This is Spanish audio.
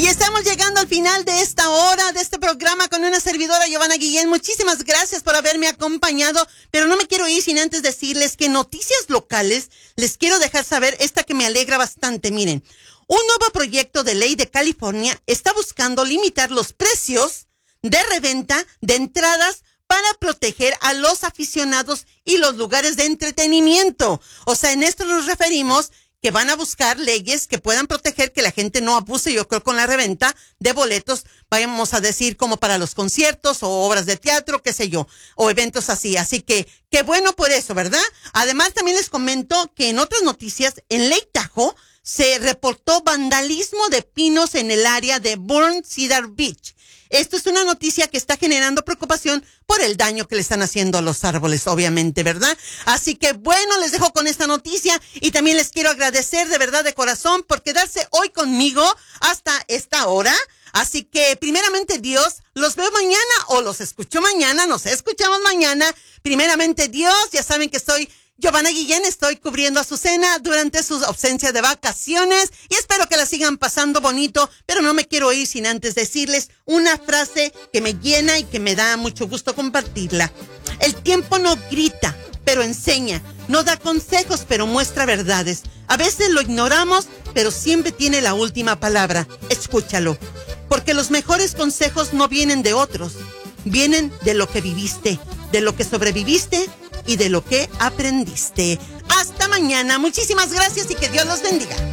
Y estamos llegando al final de esta hora, de este programa con una servidora, Giovanna Guillén. Muchísimas gracias por haberme acompañado, pero no me quiero ir sin antes decirles que noticias locales les quiero dejar saber esta que me alegra bastante. Miren, un nuevo proyecto de ley de California está buscando limitar los precios de reventa de entradas para proteger a los aficionados y los lugares de entretenimiento. O sea, en esto nos referimos que van a buscar leyes que puedan proteger que la gente no abuse, yo creo, con la reventa de boletos, vamos a decir, como para los conciertos o obras de teatro, qué sé yo, o eventos así. Así que, qué bueno por eso, ¿verdad? Además, también les comento que en otras noticias, en Lake Tahoe, se reportó vandalismo de pinos en el área de Burn Cedar Beach. Esto es una noticia que está generando preocupación por el daño que le están haciendo a los árboles, obviamente, ¿verdad? Así que bueno, les dejo con esta noticia y también les quiero agradecer de verdad de corazón por quedarse hoy conmigo hasta esta hora. Así que primeramente Dios, los veo mañana o los escucho mañana, nos escuchamos mañana. Primeramente Dios, ya saben que soy Giovanna Guillén, estoy cubriendo a Azucena durante su ausencia de vacaciones y espero que la sigan pasando bonito, pero no me quiero ir sin antes decirles una frase que me llena y que me da mucho gusto compartirla. El tiempo no grita, pero enseña, no da consejos, pero muestra verdades. A veces lo ignoramos, pero siempre tiene la última palabra. Escúchalo, porque los mejores consejos no vienen de otros, vienen de lo que viviste, de lo que sobreviviste y de lo que aprendiste. Hasta mañana. Muchísimas gracias y que Dios los bendiga.